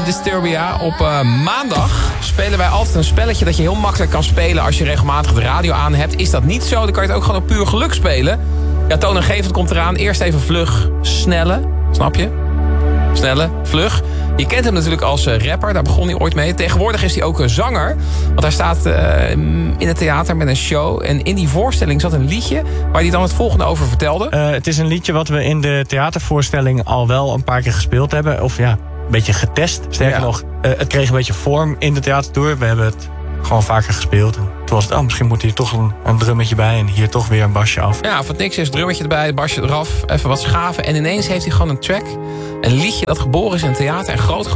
Disturbia. Op maandag spelen wij altijd een spelletje dat je heel makkelijk kan spelen als je regelmatig de radio aan hebt. Is dat niet zo, dan kan je het ook gewoon op puur geluk spelen. Ja, toonaangevend komt eraan. Eerst even vlug, snelle. Snap je? Snelle, vlug. Je kent hem natuurlijk als rapper, daar begon hij ooit mee. Tegenwoordig is hij ook een zanger. Want hij staat in het theater met een show. En in die voorstelling zat een liedje waar hij dan het volgende over vertelde. Het is een liedje wat we in de theatervoorstelling al wel een paar keer gespeeld hebben. Of ja, een beetje getest. Sterker nog, het kreeg een beetje vorm in de theatertour. We hebben het gewoon vaker gespeeld. En toen was het, misschien moet hier toch een drummetje bij en hier toch weer een basje af. Ja, of het niks is, drummetje erbij, basje eraf, even wat schaven. En ineens heeft hij gewoon een track, een liedje dat geboren is in het theater en groot geworden.